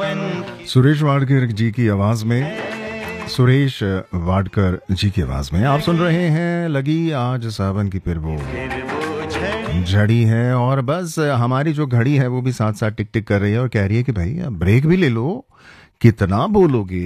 सुरेश वाडकर जी की आवाज में, सुरेश वाडकर जी की आवाज में आप सुन रहे हैं लगी आज सावन की फिर वो झड़ी है। और बस हमारी जो घड़ी है वो भी साथ साथ टिक टिक कर रही है और कह रही है कि भाई ब्रेक भी ले लो, कितना बोलोगे।